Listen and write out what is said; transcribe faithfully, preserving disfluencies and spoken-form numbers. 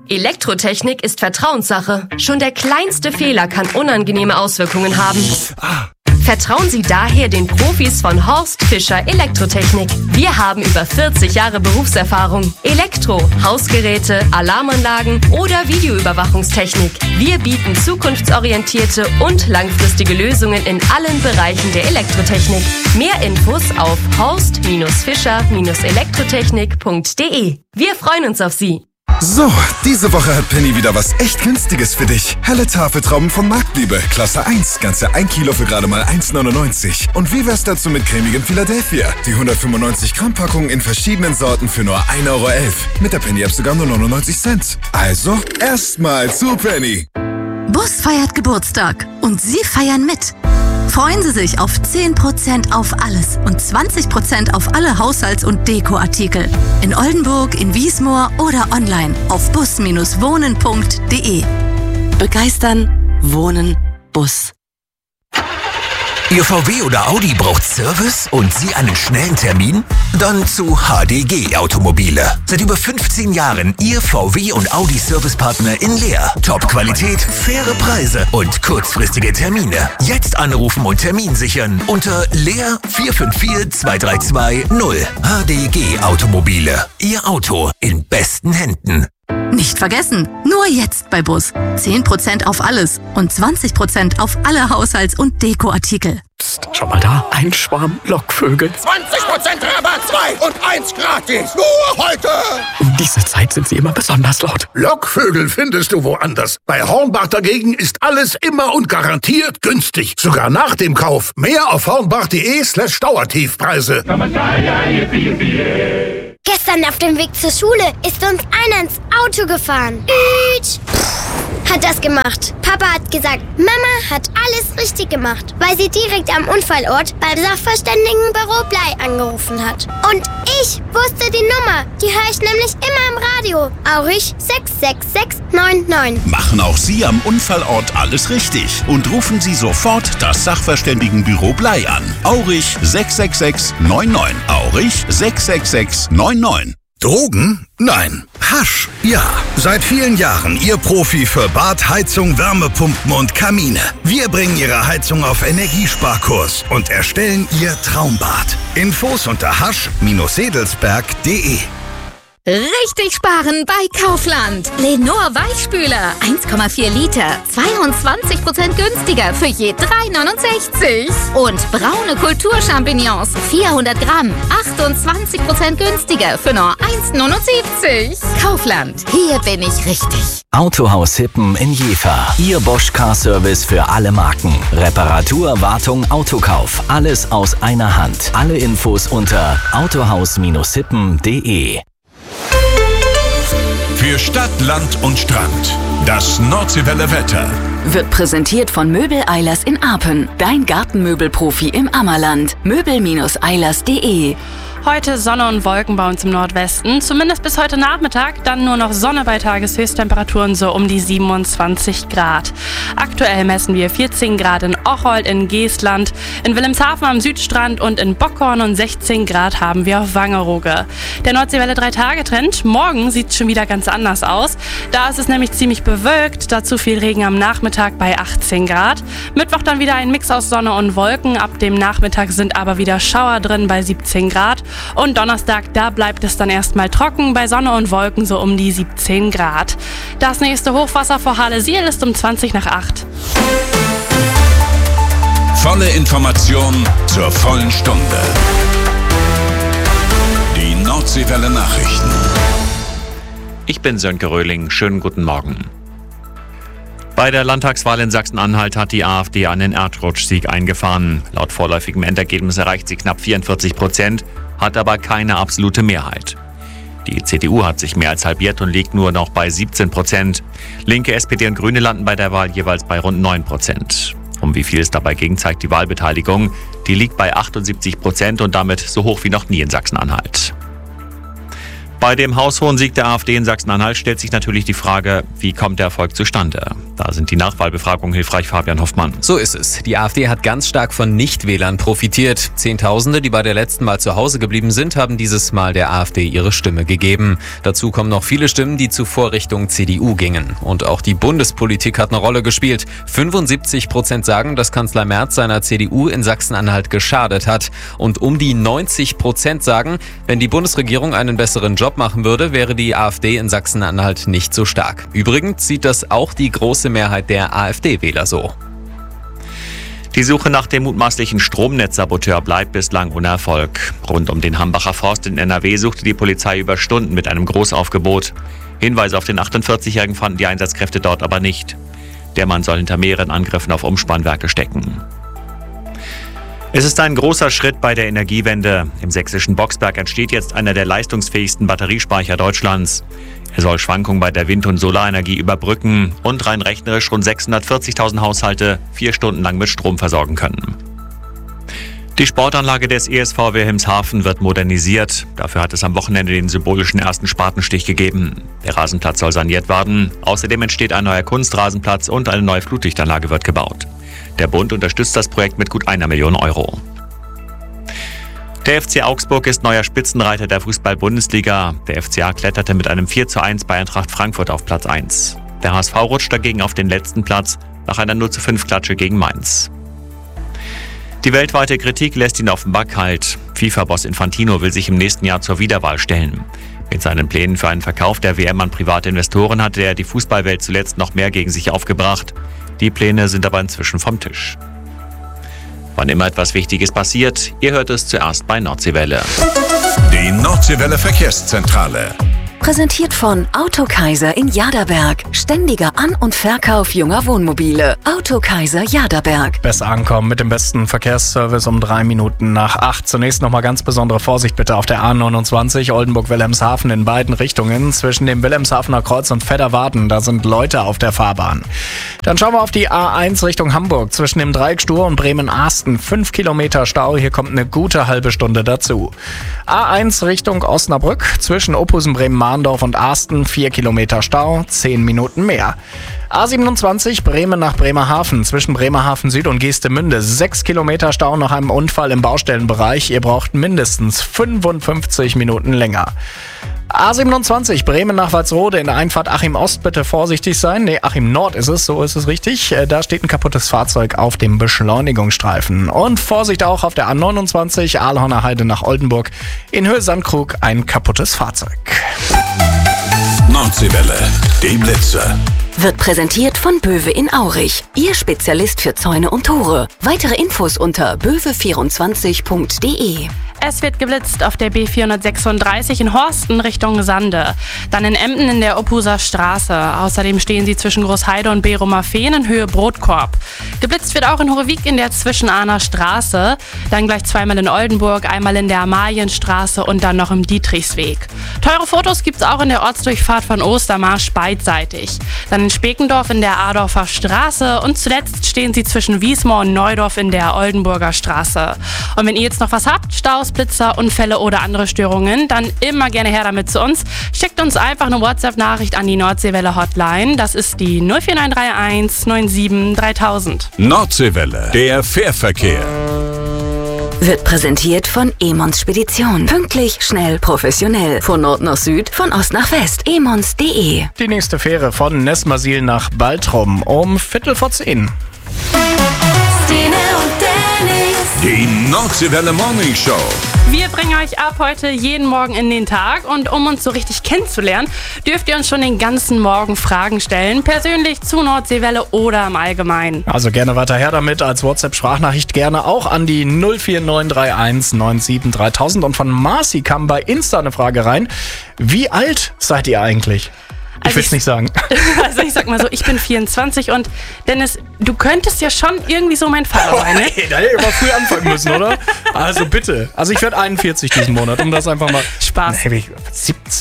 Elektrotechnik ist Vertrauenssache. Schon der kleinste Fehler kann unangenehme Auswirkungen haben. Vertrauen Sie daher den Profis von Horst Fischer Elektrotechnik. Wir haben über vierzig Jahre Berufserfahrung. Elektro, Hausgeräte, Alarmanlagen oder Videoüberwachungstechnik. Wir bieten zukunftsorientierte und langfristige Lösungen in allen Bereichen der Elektrotechnik. Mehr Infos auf horst Fischer Elektrotechnik punkt de. Wir freuen uns auf Sie. So, diese Woche hat Penny wieder was echt Günstiges für dich. Helle Tafeltrauben von Marktliebe, Klasse eins, ganze ein Kilo für gerade mal eins neunundneunzig. Und wie wär's dazu mit cremigem Philadelphia? Die hundertfünfundneunzig Gramm Packung in verschiedenen Sorten für nur ein Euro elf. Mit der Penny-App sogar nur neunundneunzig Cent. Also, erstmal zu Penny. Bus feiert Geburtstag und Sie feiern mit. Freuen Sie sich auf zehn Prozent auf alles und zwanzig Prozent auf alle Haushalts- und Dekoartikel. In Oldenburg, in Wiesmoor oder online auf bus wohnen punkt de. Begeistern, wohnen, Bus. Ihr V W oder Audi braucht Service und Sie einen schnellen Termin? Dann zu H D G Automobile. Seit über fünfzehn Jahren Ihr V W und Audi Servicepartner in Leer. Top-Qualität, faire Preise und kurzfristige Termine. Jetzt anrufen und Termin sichern unter Leer vier fünf vier zwei drei zwei null. H D G Automobile. Ihr Auto in besten Händen. Nicht vergessen, nur jetzt bei Bus. zehn Prozent auf alles und zwanzig Prozent auf alle Haushalts- und Dekoartikel. Psst, schau mal da, ein Schwarm Lockvögel. zwanzig Prozent Rabatt, zwei und eins gratis. Nur heute. Um diese Zeit sind sie immer besonders laut. Lockvögel findest du woanders. Bei Hornbach dagegen ist alles immer und garantiert günstig. Sogar nach dem Kauf. Mehr auf hornbach.de slash Dauertiefpreise. Gestern auf dem Weg zur Schule ist uns einer ins Auto gefahren. Ütsch. Hat das gemacht. Papa hat gesagt, Mama hat alles richtig gemacht, weil sie direkt am Unfallort beim Sachverständigenbüro Blei angerufen hat. Und ich wusste die Nummer. Die höre ich nämlich immer im Radio. Aurich sechs sechs sechs neun neun. Machen auch Sie am Unfallort alles richtig und rufen Sie sofort das Sachverständigenbüro Blei an. Aurich sechs sechs sechs neun neun. Aurich sechs sechs sechs neun neun. Drogen? Nein. Hasch? Ja. Seit vielen Jahren Ihr Profi für Bad, Heizung, Wärmepumpen und Kamine. Wir bringen Ihre Heizung auf Energiesparkurs und erstellen Ihr Traumbad. Infos unter hasch sedelsberg punkt de. Richtig sparen bei Kaufland. Lenor Weichspüler eins Komma vier Liter, zweiundzwanzig Prozent günstiger für je drei neunundsechzig. Und braune Kulturchampignons vierhundert Gramm, achtundzwanzig Prozent günstiger für nur eins neunundsiebzig. Kaufland, hier bin ich richtig. Autohaus Hippen in Jever. Ihr Bosch Car Service für alle Marken. Reparatur, Wartung, Autokauf. Alles aus einer Hand. Alle Infos unter autohaus hippen punkt de. Für Stadt, Land und Strand. Das Nordseewelle Wetter. Wird präsentiert von Möbel Eilers in Apen. Dein Gartenmöbelprofi im Ammerland. möbel eilers punkt de. Heute Sonne und Wolken bei uns im Nordwesten. Zumindest bis heute Nachmittag. Dann nur noch Sonne bei Tageshöchsttemperaturen so um die siebenundzwanzig Grad. Aktuell messen wir vierzehn Grad in Ocholt, in Geestland, in Wilhelmshaven am Südstrand und in Bockhorn und sechzehn Grad haben wir auf Wangerooge. Der Nordseewelle drei Tage Trend. Morgen sieht es schon wieder ganz anders aus. Da ist es nämlich ziemlich bewölkt. Dazu viel Regen am Nachmittag bei achtzehn Grad. Mittwoch dann wieder ein Mix aus Sonne und Wolken. Ab dem Nachmittag sind aber wieder Schauer drin bei siebzehn Grad. Und Donnerstag, da bleibt es dann erstmal trocken, bei Sonne und Wolken so um die siebzehn Grad. Das nächste Hochwasser vor Halesiel ist um zwanzig nach acht. Volle Information zur vollen Stunde. Die Nordseewelle Nachrichten. Ich bin Sönke Röhling. Schönen guten Morgen. Bei der Landtagswahl in Sachsen-Anhalt hat die AfD einen Erdrutschsieg eingefahren. Laut vorläufigem Endergebnis erreicht sie knapp vierundvierzig Prozent, hat aber keine absolute Mehrheit. Die C D U hat sich mehr als halbiert und liegt nur noch bei siebzehn Prozent. Linke, S P D und Grüne landen bei der Wahl jeweils bei rund neun Prozent. Um wie viel es dabei ging, zeigt die Wahlbeteiligung. Die liegt bei achtundsiebzig Prozent und damit so hoch wie noch nie in Sachsen-Anhalt. Bei dem haushohen Sieg der AfD in Sachsen-Anhalt stellt sich natürlich die Frage, wie kommt der Erfolg zustande? Da sind die Nachwahlbefragungen hilfreich, Fabian Hoffmann. So ist es. Die AfD hat ganz stark von Nichtwählern profitiert. Zehntausende, die bei der letzten Mal zu Hause geblieben sind, haben dieses Mal der AfD ihre Stimme gegeben. Dazu kommen noch viele Stimmen, die zuvor Richtung C D U gingen. Und auch die Bundespolitik hat eine Rolle gespielt. fünfundsiebzig Prozent sagen, dass Kanzler Merz seiner C D U in Sachsen-Anhalt geschadet hat. Und um die neunzig Prozent sagen, wenn die Bundesregierung einen besseren Job machen würde, wäre die AfD in Sachsen-Anhalt nicht so stark. Übrigens sieht das auch die große Mehrheit der AfD-Wähler so. Die Suche nach dem mutmaßlichen Stromnetzsaboteur bleibt bislang ohne Erfolg. Rund um den Hambacher Forst in N R W suchte die Polizei über Stunden mit einem Großaufgebot. Hinweise auf den achtundvierzigjährigen fanden die Einsatzkräfte dort aber nicht. Der Mann soll hinter mehreren Angriffen auf Umspannwerke stecken. Es ist ein großer Schritt bei der Energiewende. Im sächsischen Boxberg entsteht jetzt einer der leistungsfähigsten Batteriespeicher Deutschlands. Er soll Schwankungen bei der Wind- und Solarenergie überbrücken und rein rechnerisch rund sechshundertvierzigtausend Haushalte vier Stunden lang mit Strom versorgen können. Die Sportanlage des E S V Wilhelmshaven wird modernisiert. Dafür hat es am Wochenende den symbolischen ersten Spatenstich gegeben. Der Rasenplatz soll saniert werden. Außerdem entsteht ein neuer Kunstrasenplatz und eine neue Flutlichtanlage wird gebaut. Der Bund unterstützt das Projekt mit gut einer Million Euro. Der F C Augsburg ist neuer Spitzenreiter der Fußball-Bundesliga. Der F C A kletterte mit einem vier zu eins bei Eintracht Frankfurt auf Platz eins. Der H S V rutscht dagegen auf den letzten Platz nach einer null zu fünf Klatsche gegen Mainz. Die weltweite Kritik lässt ihn offenbar kalt. FIFA-Boss Infantino will sich im nächsten Jahr zur Wiederwahl stellen. Mit seinen Plänen für einen Verkauf der W M an private Investoren hatte er die Fußballwelt zuletzt noch mehr gegen sich aufgebracht. Die Pläne sind aber inzwischen vom Tisch. Wann immer etwas Wichtiges passiert, ihr hört es zuerst bei Nordseewelle. Die Nordseewelle Verkehrszentrale. Präsentiert von Autokaiser in Jaderberg. Ständiger An- und Verkauf junger Wohnmobile. Autokaiser Jaderberg. Besser ankommen mit dem besten Verkehrsservice um drei Minuten nach acht. Zunächst nochmal ganz besondere Vorsicht bitte auf der A neunundzwanzig Oldenburg-Wilhelmshaven in beiden Richtungen. Zwischen dem Wilhelmshavener Kreuz und Vedderwarden, da sind Leute auf der Fahrbahn. Dann schauen wir auf die A eins Richtung Hamburg. Zwischen dem Dreieck Stur und Bremen-Ahsten. Fünf Kilometer Stau, hier kommt eine gute halbe Stunde dazu. A eins Richtung Osnabrück. Zwischen Ophusen, Bremen-Mahndorf und Ahsten, vier Kilometer Stau, zehn Minuten mehr. A siebenundzwanzig Bremen nach Bremerhaven, zwischen Bremerhaven Süd und Geestemünde, sechs Kilometer Stau nach einem Unfall im Baustellenbereich. Ihr braucht mindestens fünfundfünfzig Minuten länger. A siebenundzwanzig Bremen nach Walsrode in der Einfahrt Achim Ost, bitte vorsichtig sein. Ne, Achim Nord ist es, so ist es richtig. Da steht ein kaputtes Fahrzeug auf dem Beschleunigungsstreifen. Und Vorsicht auch auf der A neunundzwanzig Aalhorner Heide nach Oldenburg. In Höhe Sandkrug ein kaputtes Fahrzeug. Nordseewelle, die Blitze. Wird präsentiert von Böwe in Aurich. Ihr Spezialist für Zäune und Tore. Weitere Infos unter böwe vierundzwanzig punkt de. Es wird geblitzt auf der B vierhundertsechsunddreißig in Horsten Richtung Sande. Dann in Emden in der Ophuser Straße. Außerdem stehen sie zwischen Großheide und Berumer Fehn in Höhe Brotkorb. Geblitzt wird auch in Horewig in der Zwischenahner Straße. Dann gleich zweimal in Oldenburg, einmal in der Amalienstraße und dann noch im Dietrichsweg. Teure Fotos gibt's auch in der Ortsdurchfahrt von Ostermarsch beidseitig. Dann in Spekendorf in der Adorfer Straße und zuletzt stehen sie zwischen Wiesmoor und Neudorf in der Oldenburger Straße. Und wenn ihr jetzt noch was habt, Staus, Blitzer, Unfälle oder andere Störungen, dann immer gerne her damit zu uns. Schickt uns einfach eine WhatsApp-Nachricht an die Nordseewelle Hotline. Das ist die null vier neun drei eins neun sieben dreitausend. Nordseewelle, der Fährverkehr. Wird präsentiert von Emons Spedition. Pünktlich, schnell, professionell. Von Nord nach Süd, von Ost nach West. emons punkt de. Die nächste Fähre von Nessmersiel nach Baltrum um Viertel vor zehn. Stine und Dennis. Die Nordseewelle Morning Show. Wir bringen euch ab heute jeden Morgen in den Tag und um uns so richtig kennenzulernen, dürft ihr uns schon den ganzen Morgen Fragen stellen, persönlich zu Nordseewelle oder im Allgemeinen. Also gerne weiter her damit, als WhatsApp-Sprachnachricht gerne auch an die null vier neun drei eins neun sieben dreitausend. Und von Marci kam bei Insta eine Frage rein. Wie alt seid ihr eigentlich? Ich Also will es nicht sagen. Also ich sag mal so, ich bin vierundzwanzig und Dennis, du könntest ja schon irgendwie so mein Vater sein, ne? Okay, da hätte ich aber früh anfangen müssen, oder? Also bitte. Also ich werde einundvierzig diesen Monat, um das einfach mal... Spaß. Nee, siebzehn.